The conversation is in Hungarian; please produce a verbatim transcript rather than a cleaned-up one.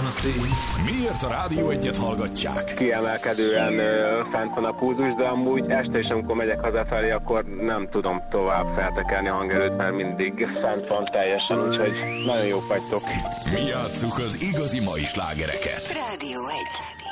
van a szél. Miért a Rádió Egyet hallgatják? Kiemelkedően ö, fent van a pulzus, de amúgy este is, amikor megyek hazafelé, akkor nem tudom tovább feltekelni a hangerőt, mert mindig fent van teljesen, úgyhogy nagyon jók vagytok. Mi játsszuk az igazi mai slágereket. Rádió egy.